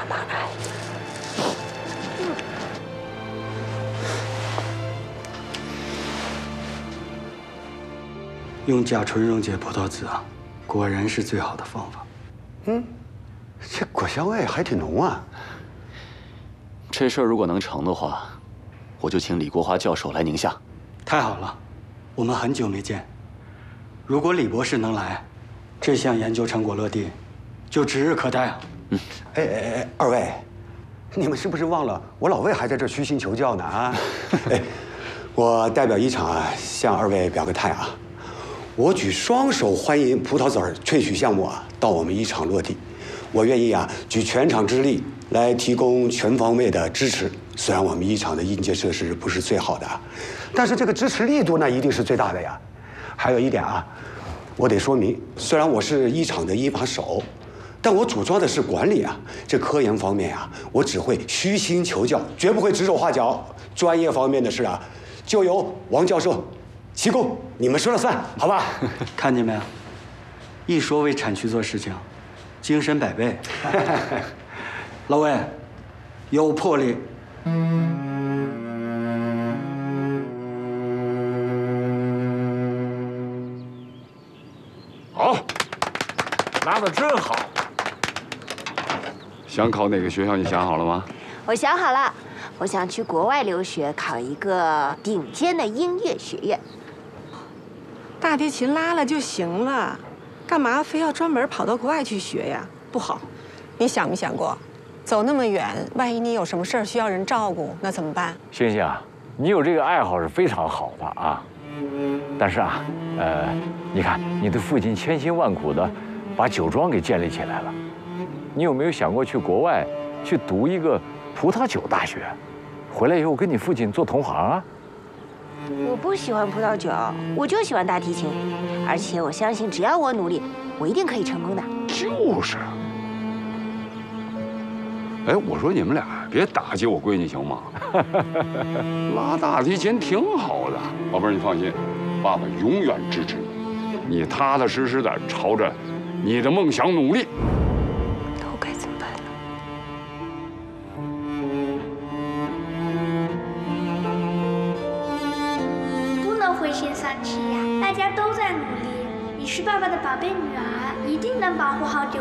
妈妈爱。 用甲醇溶解葡萄籽啊，果然是最好的方法。 这果香味还挺浓啊。 这事儿如果能成的话，我就请李国华教授来宁夏。 太好了，我们很久没见。如果李博士能来，这项研究成果落地，就指日可待啊。 哎，二位，你们是不是忘了我老魏还在这虚心求教呢啊？哎，我代表一厂啊，向二位表个态啊。我举双手欢迎葡萄籽萃取项目啊到我们一厂落地，我愿意啊举全厂之力来提供全方位的支持。虽然我们一厂的硬件设施不是最好的，但是这个支持力度那一定是最大的呀。还有一点啊，我得说明，虽然我是一厂的一把手，但我主抓的是管理啊。这科研方面啊，我只会虚心求教，绝不会指手画脚。专业方面的事啊，就由王教授、齐工你们说了算，好吧？ 看见没有？一说为产区做事情，精神百倍。老魏，有魄力。 好，拉得真好。想考哪个学校？你想好了吗？ 我想好了，我想去国外留学，考一个顶尖的音乐学院。 大提琴拉了就行了，干嘛非要专门跑到国外去学呀？不好。你想没想过，走那么远，万一你有什么事儿需要人照顾，那怎么办？ 星星啊，你有这个爱好是非常好的啊，但是啊，你看你的父亲千辛万苦的把酒庄给建立起来了，你有没有想过去国外去读一个葡萄酒大学，回来以后跟你父亲做同行啊？ 我不喜欢葡萄酒，我就喜欢大提琴，而且我相信只要我努力，我一定可以成功的。 就是。哎，我说你们俩别打击我闺女行吗？拉大提琴挺好的，宝贝儿，你放心，爸爸永远支持你。你踏踏实实的朝着你的梦想努力。 那我该怎么办呢？ 不能灰心丧气呀，大家都在努力。你是爸爸的宝贝女儿，一定能保护好酒